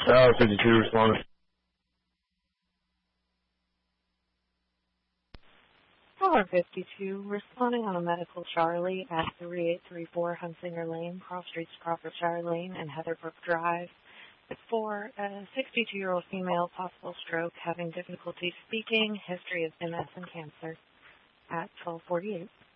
Tower 52 responding. Tower 52, responding on a medical Charlie at 3834 Hunsinger Lane, Cross Streets, Crawfordshire Lane, and Heatherbrook Drive. It's for a 62-year-old female, possible stroke, having difficulty speaking, history of MS and cancer, at 1248.